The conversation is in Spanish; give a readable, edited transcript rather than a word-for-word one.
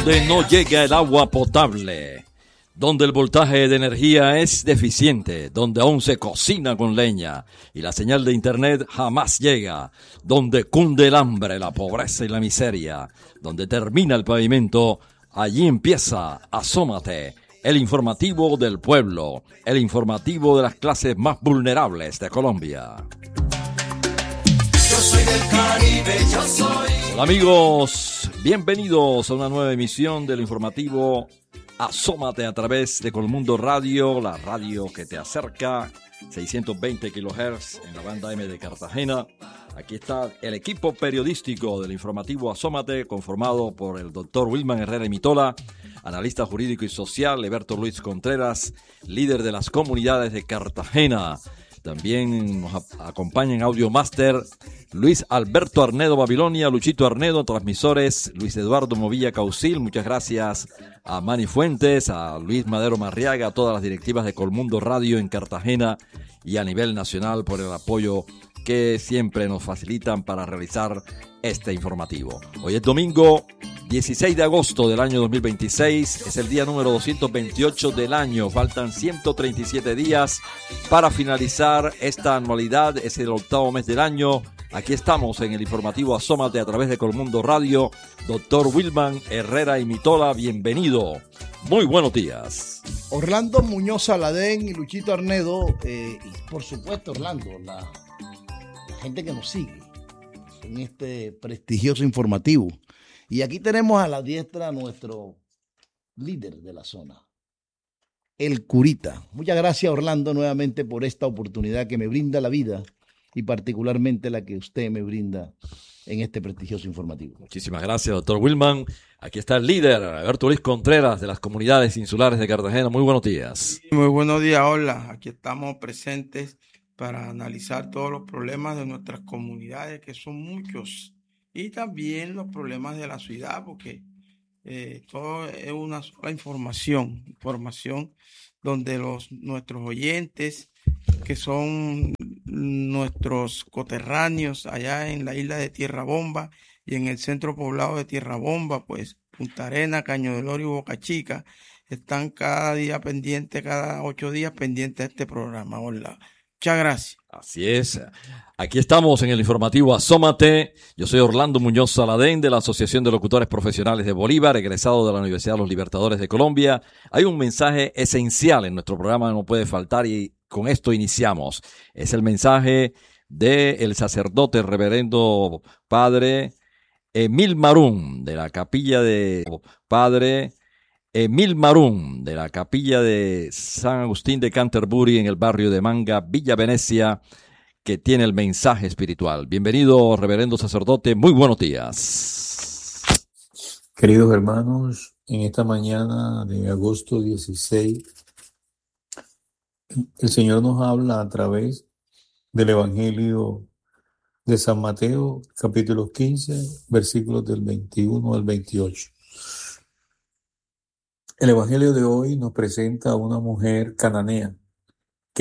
donde no llega el agua potable, donde el voltaje de energía es deficiente, donde aún se cocina con leña y la señal de internet jamás llega, donde cunde el hambre, la pobreza y la miseria, donde termina el pavimento, allí empieza Asómate, el informativo del pueblo, el informativo de las clases más vulnerables de Colombia. Yo soy del Caribe, yo soy. Hola amigos, bienvenidos a una nueva emisión del informativo Asómate a través de Colmundo Radio, la radio que te acerca, 620 kHz en la banda M de Cartagena. Aquí está el equipo periodístico del informativo Asómate, conformado por el doctor Wilman Herrera y Mitola, analista jurídico y social, Eberto Luis Contreras, líder de las comunidades de Cartagena. También nos acompaña en Audio Master Luis Alberto Arnedo Babilonia, Luchito Arnedo, transmisores Luis Eduardo Movilla Caucil. Muchas gracias a Manny Fuentes, a Luis Madero Marriaga, a todas las directivas de Colmundo Radio en Cartagena y a nivel nacional por el apoyo que siempre nos facilitan para realizar este informativo. Hoy es domingo 16 de agosto del año 2026, es el día número 228 del año, faltan 137 días para finalizar esta anualidad, es el octavo mes del año. Aquí estamos en el informativo Asómate a través de Colmundo Radio. Doctor Wilman Herrera y Mitola, bienvenido. Muy buenos días. Orlando Muñoz Saladén y Luchito Arnedo, y por supuesto Orlando, la gente que nos sigue en este prestigioso informativo. Y aquí tenemos a la diestra a nuestro líder de la zona, el Curita. Muchas gracias, Orlando, nuevamente por esta oportunidad que me brinda la vida y particularmente la que usted me brinda en este prestigioso informativo. Muchísimas gracias, doctor Wilman. Aquí está el líder, Alberto Luis Contreras, de las comunidades insulares de Cartagena. Muy buenos días. Muy buenos días, hola. Aquí estamos presentes para analizar todos los problemas de nuestras comunidades, que son muchos, y también los problemas de la ciudad, porque todo es una sola información donde nuestros oyentes, que son nuestros coterráneos allá en la isla de Tierra Bomba y en el centro poblado de Tierra Bomba, pues Punta Arena, Caño del Oro y Boca Chica, están cada 8 días pendientes de este programa. Hola. Muchas gracias. Así es. Aquí estamos en el informativo Asómate. Yo soy Orlando Muñoz Saladén de la Asociación de Locutores Profesionales de Bolívar, egresado de la Universidad de los Libertadores de Colombia. Hay un mensaje esencial en nuestro programa, no puede faltar, y con esto iniciamos. Es el mensaje del sacerdote reverendo Padre Emil Marún, de la capilla de Padre Emil Marún, de la capilla de San Agustín de Canterbury en el barrio de Manga, Villa Venecia, que tiene el mensaje espiritual. Bienvenido, reverendo sacerdote, muy buenos días. Queridos hermanos, en esta mañana de agosto 16, el Señor nos habla a través del Evangelio de San Mateo, capítulo 15, versículos del 21 al 28. El Evangelio de hoy nos presenta a una mujer cananea